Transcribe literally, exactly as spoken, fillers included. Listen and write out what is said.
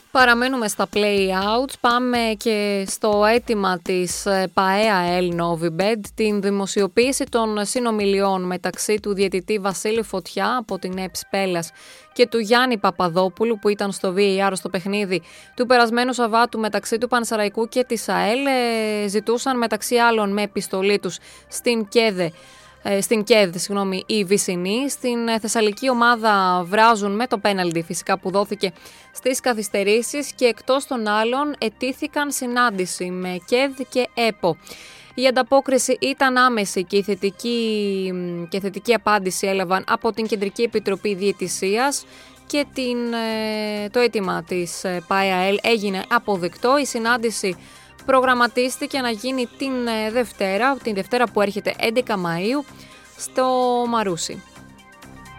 Παραμένουμε στα play-outs, πάμε και στο αίτημα της ΠΑΕΑΕΛ Novibet, την δημοσιοποίηση των συνομιλιών μεταξύ του διαιτητή Βασίλη Φωτιά από την ΕΠΣ Πέλλας και του Γιάννη Παπαδόπουλου που ήταν στο βι έι αρ στο παιχνίδι του περασμένου Σαββάτου μεταξύ του Πανσεραϊκού και της ΑΕΛ. Ζητούσαν μεταξύ άλλων με επιστολή τους στην ΚΕΔΕ Στην ΚΕΔ, συγγνώμη, η Βυσσινή. Στην Θεσσαλική ομάδα βράζουν με το πέναλτι φυσικά που δόθηκε στις καθυστερήσεις και εκτός των άλλων ετήθηκαν συνάντηση με ΚΕΔ και ΕΠΟ. Η ανταπόκριση ήταν άμεση και η θετική, και θετική απάντηση έλαβαν από την Κεντρική Επιτροπή Διαιτησίας και την, το αίτημα της ΠΑΕΑΕΛ έγινε αποδεκτό. Η συνάντηση προγραμματίστηκε να γίνει την Δευτέρα, την Δευτέρα που έρχεται έντεκα Μαΐου στο Μαρούσι.